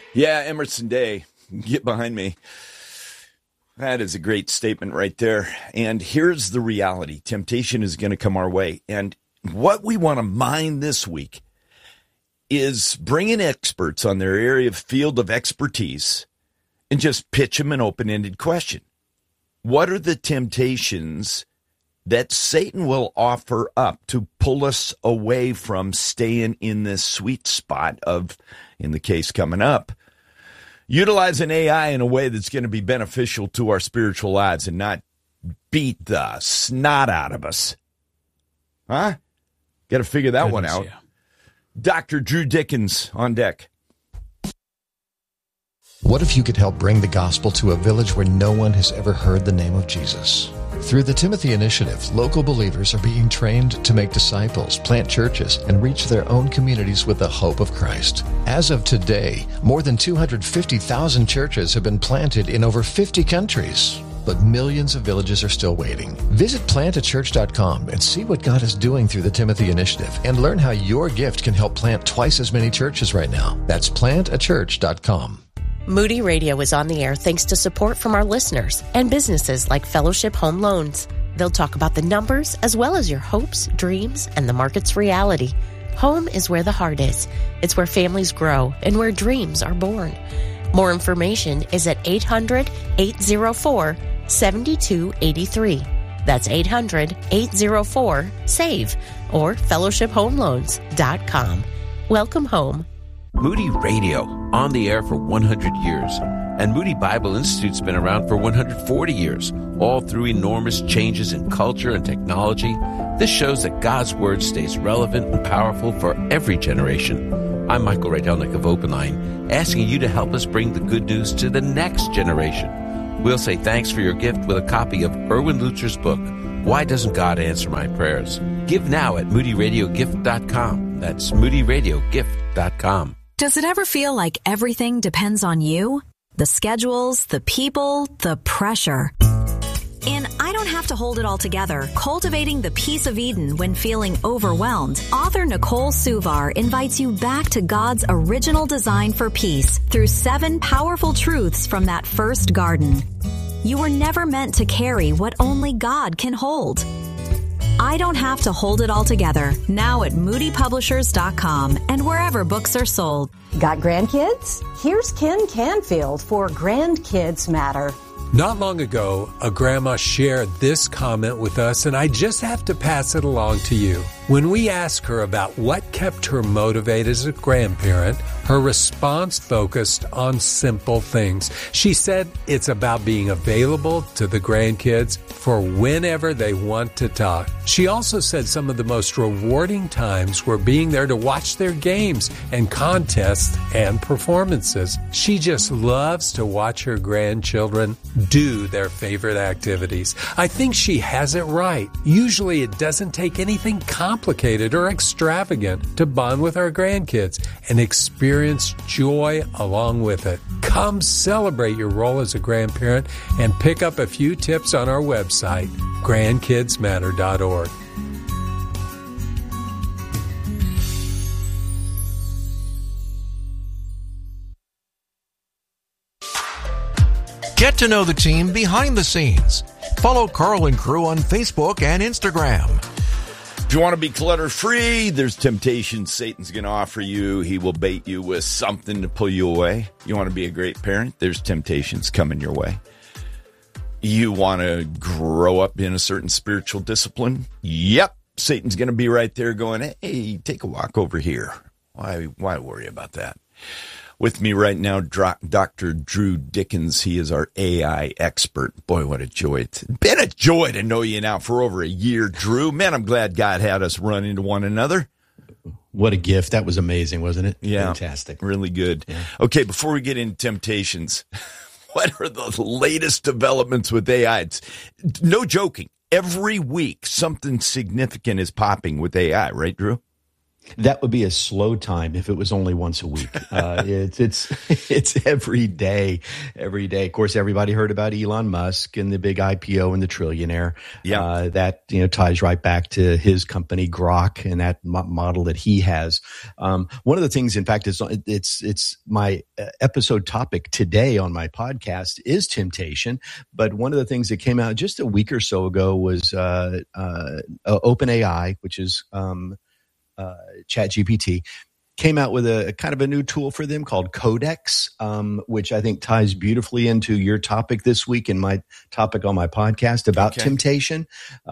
Yeah, Emerson Day, get behind me. That is a great statement right there. And here's the reality. Temptation is going to come our way. And what we want to mine this week is bring in experts on their area of field of expertise and just pitch them an open-ended question. What are the temptations that Satan will offer up to pull us away from staying in this sweet spot of, in the case coming up, utilizing AI in a way that's going to be beneficial to our spiritual lives and not beat the snot out of us? Huh? Got to figure that one out. Yeah. Dr. Drew Dickens on deck. What if you could help bring the gospel to a village where no one has ever heard the name of Jesus? Through the Timothy Initiative, local believers are being trained to make disciples, plant churches, and reach their own communities with the hope of Christ. As of today, more than 250,000 churches have been planted in over 50 countries. But millions of villages are still waiting. Visit plantachurch.com and see what God is doing through the Timothy Initiative and learn how your gift can help plant twice as many churches right now. That's plantachurch.com. Moody Radio is on the air thanks to support from our listeners and businesses like Fellowship Home Loans. They'll talk about the numbers as well as your hopes, dreams, and the market's reality. Home is where the heart is. It's where families grow and where dreams are born. More information is at 800-804-7283. That's 800-804-SAVE or fellowshiphomeloans.com. Welcome home. Moody Radio, on the air for 100 years. And Moody Bible Institute's been around for 140 years, all through enormous changes in culture and technology. This shows that God's Word stays relevant and powerful for every generation. I'm Michael Rydelnik of Open Line, asking you to help us bring the good news to the next generation. We'll say thanks for your gift with a copy of Erwin Lutzer's book, Why Doesn't God Answer My Prayers? Give now at moodyradiogift.com. That's moodyradiogift.com. Does it ever feel like everything depends on you? The schedules, the people, the pressure. In I Don't Have to Hold It All Together, Cultivating the Peace of Eden When Feeling Overwhelmed, author Nicole Suvar invites you back to God's original design for peace through 7 powerful truths from that first garden. You were never meant to carry what only God can hold. I Don't Have to Hold It All Together, now at moodypublishers.com and wherever books are sold. Got grandkids? Here's Ken Canfield for Grandkids Matter. Not long ago, a grandma shared this comment with us, and I just have to pass it along to you. When we asked her about what kept her motivated as a grandparent, her response focused on simple things. She said it's about being available to the grandkids for whenever they want to talk. She also said some of the most rewarding times were being there to watch their games and contests and performances. She just loves to watch her grandchildren do their favorite activities. I think she has it right. Usually it doesn't take anything complicated or extravagant to bond with our grandkids and experience joy along with it. Come celebrate your role as a grandparent and pick up a few tips on our website, grandkidsmatter.org. Get to know the team behind the scenes. Follow Carl and Crew on Facebook and Instagram. If you want to be clutter-free, there's temptations Satan's going to offer you. He will bait you with something to pull you away. You want to be a great parent? There's temptations coming your way. You want to grow up in a certain spiritual discipline? Yep. Satan's going to be right there going, hey, take a walk over here. Why worry about that? With me right now, Dr. Drew Dickens. He is our AI expert. Boy, what a joy. It's been a joy to know you now for over a year, Drew. Man, I'm glad God had us run into one another. What a gift. That was amazing, wasn't it? Yeah. Fantastic. Really good. Yeah. Okay, before we get into temptations, what are the latest developments with AI? It's, no joking. Every week, something significant is popping with AI, right, Drew? That would be a slow time if it was only once a week. It's every day. Of course, everybody heard about Elon Musk and the big IPO and the trillionaire. Yeah. That ties right back to his company Grok and that model that he has. One of the things, in fact, it's my episode topic today on my podcast is temptation. But one of the things that came out just a week or so ago was OpenAI, which is ChatGPT, came out with a kind of a new tool for them called Codex, which I think ties beautifully into your topic this week and my topic on my podcast about temptation.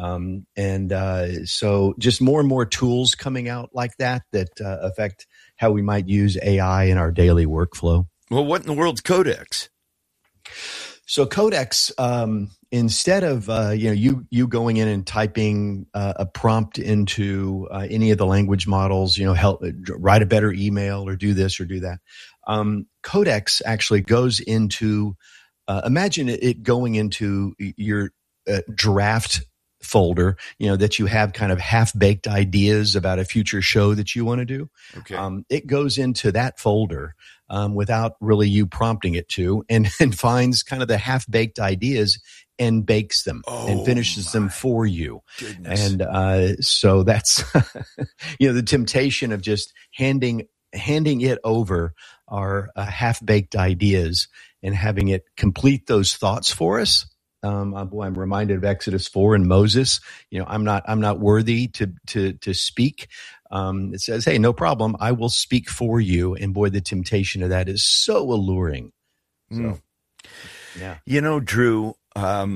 So just more and more tools coming out like that affect how we might use AI in our daily workflow. Well, what in the world's Codex? So Codex, instead of you going in and typing a prompt into any of the language models, help write a better email or do this or do that, Codex actually goes into imagine it going into your draft folder, that you have kind of half-baked ideas about a future show that you want to do. Okay. It goes into that folder without really you prompting it to, and finds kind of the half-baked ideas and bakes them and finishes them for you. Goodness. And so that's the temptation of just handing it over our half-baked ideas and having it complete those thoughts for us. I'm reminded of Exodus 4 and Moses. I'm not worthy to speak. It says, "Hey, no problem. I will speak for you." And boy, the temptation of that is so alluring. So, yeah. Drew, a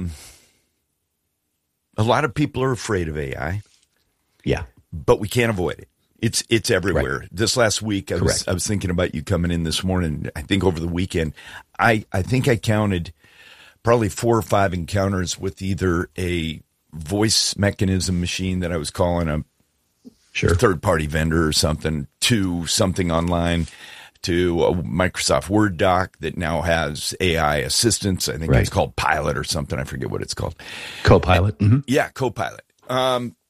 lot of people are afraid of AI. Yeah, but we can't avoid it. It's everywhere. Right. This last week, I was thinking about you coming in this morning. I think over the weekend, I think I counted probably 4 or 5 encounters with either a voice mechanism machine that I was calling a third-party vendor or something, to something online, to a Microsoft Word doc that now has AI assistance. I think it's called Pilot or something. I forget what it's called. Copilot. Mm-hmm. Yeah, Copilot.